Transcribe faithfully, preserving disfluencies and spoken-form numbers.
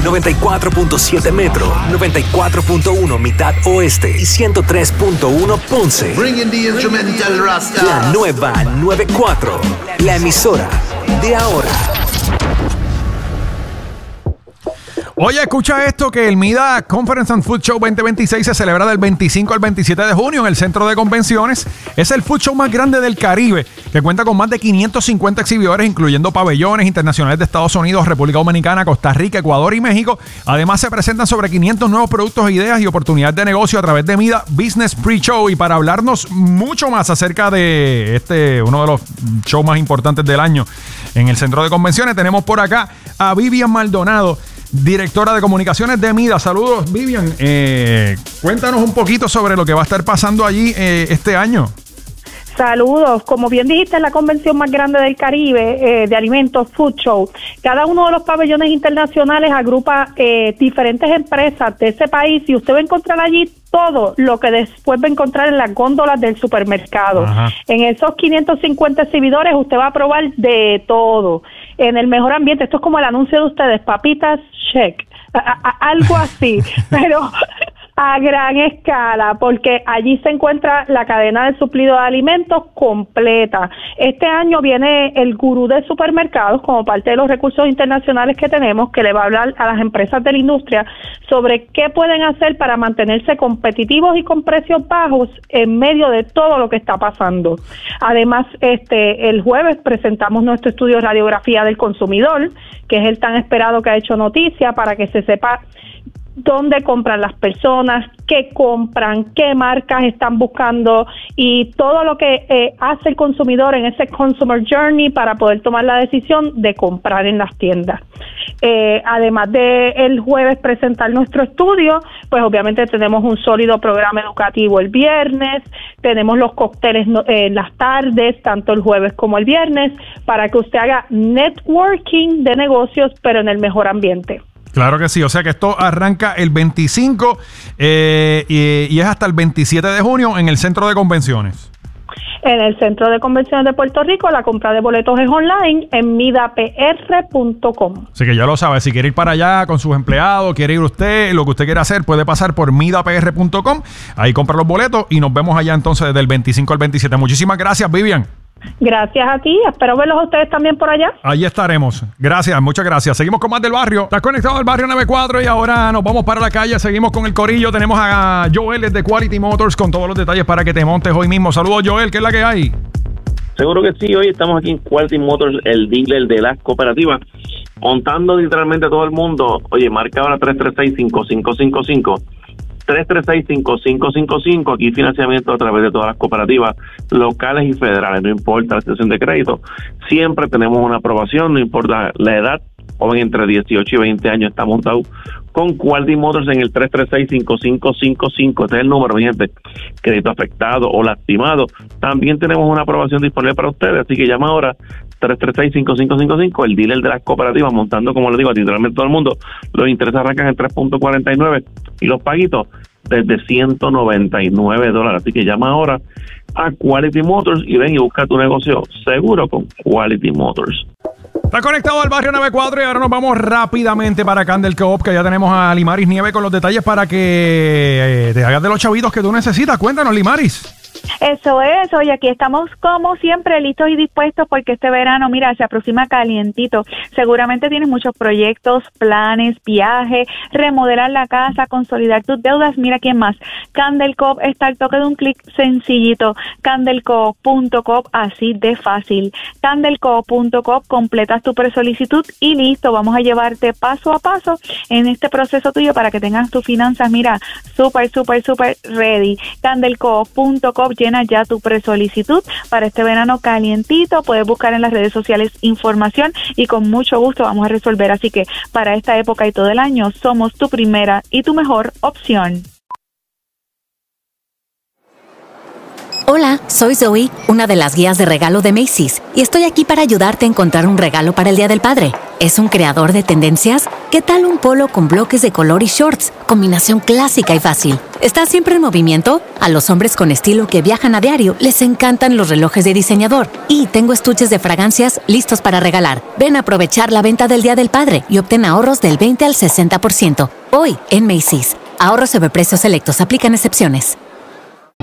noventa y cuatro punto siete Metro, noventa y cuatro punto uno Mitad Oeste y ciento tres punto uno Ponce. Bringing the instrumental Rasta. La nueva noventa y cuatro, la emisora de ahora. Oye, escucha esto, que el MIDA Conference and Food Show veinte veintiséis se celebra del veinticinco al veintisiete de junio en el Centro de Convenciones. Es el food show más grande del Caribe, que cuenta con más de quinientos cincuenta exhibidores, incluyendo pabellones internacionales de Estados Unidos, República Dominicana, Costa Rica, Ecuador y México. Además, se presentan sobre quinientos nuevos productos, ideas y oportunidades de negocio a través de MIDA Business Pre-Show. Y para hablarnos mucho más acerca de este, uno de los shows más importantes del año en el Centro de Convenciones, tenemos por acá a Vivian Maldonado, directora de comunicaciones de MIDA. Saludos, Vivian. Eh, cuéntanos un poquito sobre lo que va a estar pasando allí eh, este año. Saludos. Como bien dijiste, es la convención más grande del Caribe eh, de alimentos, Food Show. Cada uno de los pabellones internacionales agrupa eh, diferentes empresas de ese país y usted va a encontrar allí todo lo que después va a encontrar en las góndolas del supermercado. Ajá. En esos quinientos cincuenta exhibidores usted va a probar de todo. En el mejor ambiente, esto es como el anuncio de ustedes, papitas, check, a, a, algo así, pero a gran escala, porque allí se encuentra la cadena de suplido de alimentos completa. Este año viene el gurú de supermercados como parte de los recursos internacionales que tenemos, que le va a hablar a las empresas de la industria sobre qué pueden hacer para mantenerse competitivos y con precios bajos en medio de todo lo que está pasando. Además, este el jueves presentamos nuestro estudio de radiografía del consumidor, que es el tan esperado que ha hecho noticia para que se sepa dónde compran las personas, qué compran, qué marcas están buscando y todo lo que eh, hace el consumidor en ese consumer journey para poder tomar la decisión de comprar en las tiendas. Eh, además de el jueves presentar nuestro estudio, pues obviamente tenemos un sólido programa educativo el viernes, tenemos los cócteles eh, en las tardes, tanto el jueves como el viernes, para que usted haga networking de negocios, pero en el mejor ambiente. Claro que sí, o sea que esto arranca el veinticinco eh, y, y es hasta el veintisiete de junio en el Centro de Convenciones. En el Centro de Convenciones de Puerto Rico, la compra de boletos es online en mida p r punto com. Así que ya lo sabe, si quiere ir para allá con sus empleados, quiere ir usted, lo que usted quiera hacer, puede pasar por mida p r punto com, ahí compra los boletos y nos vemos allá entonces desde el veinticinco al veintisiete. Muchísimas gracias, Vivian. Gracias a ti, espero verlos a ustedes también por allá. Ahí estaremos. Gracias, muchas gracias. Seguimos con más del barrio. Estás conectado al barrio noventa y cuatro y ahora nos vamos para la calle. Seguimos con el corillo. Tenemos a Joel de Quality Motors con todos los detalles para que te montes hoy mismo. Saludos, Joel, ¿qué es la que hay? Seguro que sí. Hoy estamos aquí en Quality Motors, el dealer de las cooperativas, montando literalmente a todo el mundo. Oye, marca ahora tres tres seis, cinco cinco cinco cinco. tres tres seis, cinco cinco cinco cinco, aquí financiamiento a través de todas las cooperativas locales y federales, no importa la situación de crédito, siempre tenemos una aprobación, no importa la edad, joven entre dieciocho y veinte años está montado con Quality Motors en el tres tres seis, cinco cinco cinco cinco, este es el número, mi gente, crédito afectado o lastimado, también tenemos una aprobación disponible para ustedes, así que llama ahora tres tres seis, cinco cinco cinco cinco, el dealer de las cooperativas, montando, como les digo, a literalmente todo el mundo. Los intereses arrancan en tres punto cuarenta y nueve y los paguitos desde ciento noventa y nueve dólares. Así que llama ahora a Quality Motors y ven y busca tu negocio seguro con Quality Motors. Está conectado al barrio noventa y cuatro y ahora nos vamos rápidamente para Candel Co-op, que ya tenemos a Limaris Nieve con los detalles para que eh, te hagas de los chavitos que tú necesitas. Cuéntanos, Limaris. Eso es, oye, aquí estamos como siempre listos y dispuestos porque este verano, mira, se aproxima calientito. Seguramente tienes muchos proyectos, planes, viajes, remodelar la casa, consolidar tus deudas. Mira quién más. Candel Co-op está al toque de un clic sencillito. Candel Co punto com, así de fácil. Candel Co punto com, completas tu presolicitud y listo. Vamos a llevarte paso a paso en este proceso tuyo para que tengas tus finanzas, mira, súper, súper, súper ready. Candel Co punto com, llena ya tu presolicitud para este verano calientito. Puedes buscar en las redes sociales información y con mucho gusto vamos a resolver. Así que para esta época y todo el año somos tu primera y tu mejor opción. Hola, soy Zoe, una de las guías de regalo de Macy's, y estoy aquí para ayudarte a encontrar un regalo para el Día del Padre. Es un creador de tendencias ¿Qué tal un polo con bloques de color y shorts? Combinación clásica y fácil. ¿Estás siempre en movimiento? A los hombres con estilo que viajan a diario les encantan los relojes de diseñador. Y tengo estuches de fragancias listos para regalar. Ven a aprovechar la venta del Día del Padre y obtén ahorros del veinte al sesenta por ciento. Hoy en Macy's. Ahorros sobre precios selectos. Aplican excepciones.